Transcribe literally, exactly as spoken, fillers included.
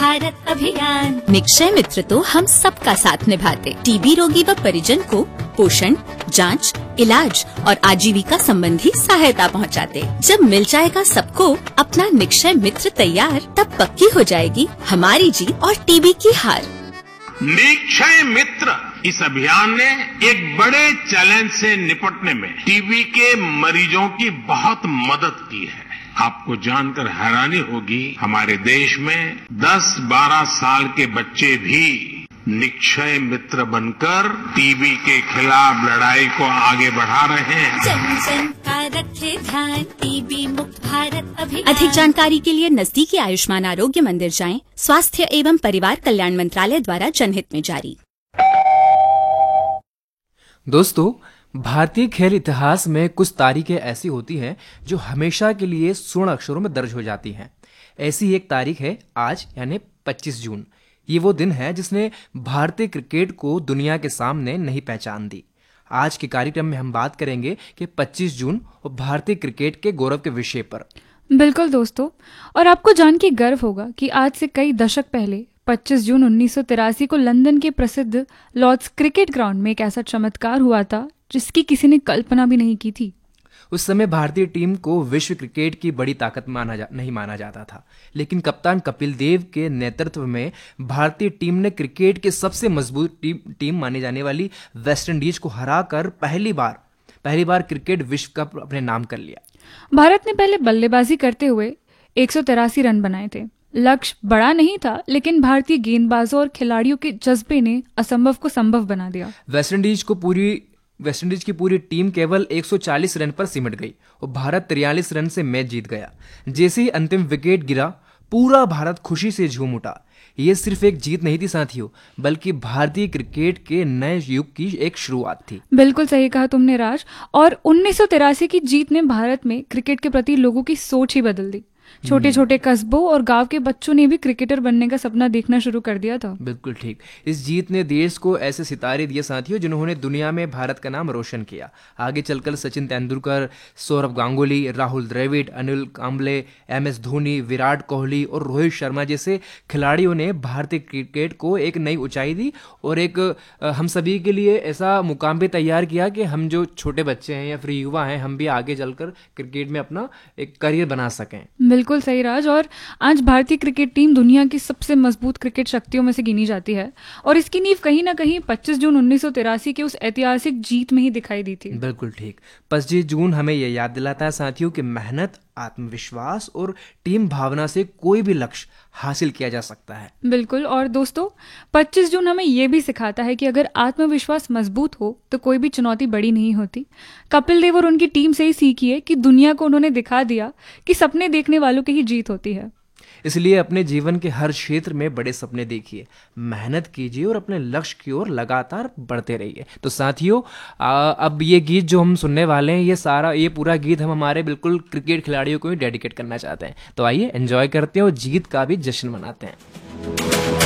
भारत अभियान। निक्षय मित्र तो हम सबका साथ निभाते, टीबी रोगी व परिजन को पोषण, जांच, इलाज और आजीविका संबंधी सहायता पहुंचाते। जब मिल जाएगा सबको अपना निक्षय मित्र तैयार, तब पक्की हो जाएगी हमारी जीत और टीबी की हार। निक्षय मित्र इस अभियान ने एक बड़े चैलेंज से निपटने में टीबी के मरीजों की बहुत मदद की है। आपको जानकर हैरानी होगी, हमारे देश में दस बारह साल के बच्चे भी निक्षय मित्र बनकर टीबी के खिलाफ लड़ाई को आगे बढ़ा रहे हैं। जन जन का रखे ध्यान, टीबी मुक्त भारत अभियान। अधिक जानकारी के लिए नजदीकी आयुष्मान आरोग्य मंदिर जाएं। स्वास्थ्य एवं परिवार कल्याण मंत्रालय द्वारा जनहित में जारी। दोस्तों, भारतीय खेल इतिहास में कुछ तारीखें ऐसी होती हैं जो हमेशा के लिए स्वर्ण अक्षरों में दर्ज हो जाती हैं। ऐसी एक तारीख है आज, यानी पच्चीस जून। ये वो दिन है जिसने भारतीय क्रिकेट को दुनिया के सामने नई पहचान दी। आज के कार्यक्रम में हम बात करेंगे कि पच्चीस जून और भारतीय क्रिकेट के गौरव के विषय पर। बिल्कुल दोस्तों, और आपको जान के गर्व होगा कि आज से कई दशक पहले पच्चीस जून उन्नीस सौ तिरासी को लंदन के प्रसिद्ध लॉर्ड्स क्रिकेट ग्राउंड में एक ऐसा चमत्कार हुआ था जिसकी किसी ने कल्पना भी नहीं की थी। उस समय भारतीय टीम को विश्व क्रिकेट की बड़ी ताकत माना जा, नहीं माना जाता था, लेकिन कप्तान कपिल देव के नेतृत्व में भारतीय टीम ने क्रिकेट के सबसे मजबूत टीम, टीम मानी जाने वाली वेस्टइंडीज को हराकर पहली बार पहली बार क्रिकेट विश्व कप अपने नाम कर लिया। भारत ने पहले बल्लेबाजी करते हुए एक सौ तिरासी रन बनाए थे। लक्ष्य बड़ा नहीं था, लेकिन भारतीय गेंदबाजों और खिलाड़ियों के जज्बे ने असंभव को संभव बना दिया। वेस्टइंडीज को पूरी वेस्टइंडीज की पूरी टीम केवल एक सौ चालीस रन पर सिमट गई और भारत तिरयालीस रन से मैच जीत गया। जैसे ही अंतिम विकेट गिरा, पूरा भारत खुशी से झूम उठा। ये सिर्फ एक जीत नहीं थी साथियों, बल्कि भारतीय क्रिकेट के नए युग की एक शुरुआत थी। बिल्कुल सही कहा तुमने राज। और उन्नीस सौ तिरासी की जीत ने भारत में क्रिकेट के प्रति लोगों की सोच ही बदल दी। छोटे छोटे कस्बों और गांव के बच्चों ने भी क्रिकेटर बनने का सपना देखना शुरू कर दिया था। बिल्कुल ठीक। इस जीत ने देश को ऐसे सितारे दिए साथियों जिन्होंने दुनिया में भारत का नाम रोशन किया। आगे चलकर सचिन तेंदुलकर, सौरव गांगुली, राहुल द्रविड़, अनिल कांबले, एम एस धोनी, विराट कोहली और रोहित शर्मा जैसे खिलाड़ियों ने भारतीय क्रिकेट को एक नई ऊंचाई दी और एक हम सभी के लिए ऐसा मुकाम भी तैयार किया कि हम जो छोटे बच्चे हैं या फिर युवा हैं, हम भी आगे चलकर क्रिकेट में अपना एक करियर बना सकें। बिल्कुल सही राज। और आज भारतीय क्रिकेट टीम दुनिया की सबसे मजबूत क्रिकेट शक्तियों में से गिनी जाती है और इसकी नींव कहीं ना कहीं पच्चीस जून उन्नीस सौ तिरासी के उस ऐतिहासिक जीत में ही दिखाई दी थी। बिल्कुल ठीक। पच्चीस जून हमें यह याद दिलाता है साथियों कि मेहनत, आत्मविश्वास और टीम भावना से कोई भी लक्ष्य हासिल किया जा सकता है। बिल्कुल। और दोस्तों, पच्चीस जून हमें यह भी सिखाता है कि अगर आत्मविश्वास मजबूत हो तो कोई भी चुनौती बड़ी नहीं होती। कपिल देव और उनकी टीम से ही सीखिए कि दुनिया को उन्होंने दिखा दिया कि सपने देखने वालों की ही जीत होती है। इसलिए अपने जीवन के हर क्षेत्र में बड़े सपने देखिए, मेहनत कीजिए और अपने लक्ष्य की ओर लगातार बढ़ते रहिए। तो साथियों, आ, अब ये गीत जो हम सुनने वाले हैं, ये सारा ये पूरा गीत हम हमारे बिल्कुल क्रिकेट खिलाड़ियों को ही डेडिकेट करना चाहते हैं। तो आइए एंजॉय करते हैं और जीत का भी जश्न मनाते हैं।